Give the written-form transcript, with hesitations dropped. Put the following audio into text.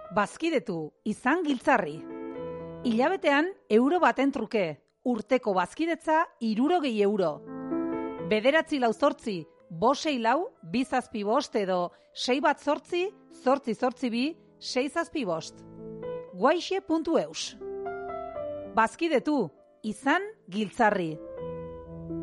Bazkidetu, izan giltzarri. Hilabetean euro baten truke, urteko bazkidetza 60 euro. 9 8 lau 2 zazpi bost edo 6 bat 8 8 8 2 6 zazpi bost. Guaixe.eus. Bazkidetu, izan giltzarri.